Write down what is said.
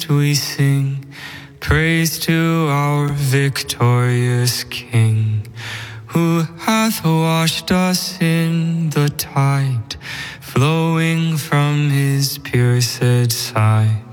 feast we sing, praise to our victorious King, who hath washed us in the tide, flowing from his pierced side.